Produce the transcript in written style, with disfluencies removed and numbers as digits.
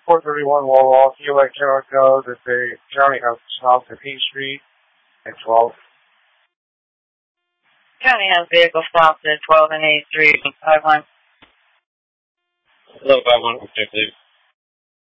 431 Wall, QA Carroll Code that they currently have stopped at P Street at 12. County has vehicle stopped at 12 and 83, 51. Hello, 51, okay, please.